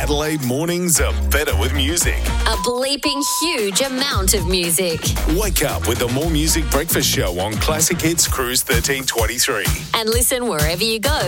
Adelaide mornings are better with music. A bleeping huge amount of music. Wake up with the More Music Breakfast Show on Classic Hits Cruise 1323. And listen wherever you go.